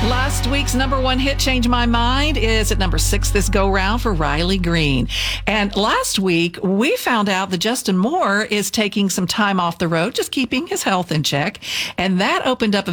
Last week's number one hit, Change My Mind, is at number 6 this go-round for Riley Green. And last week, we found out that Justin Moore is taking some time off the road, just keeping his health in check. And that opened up a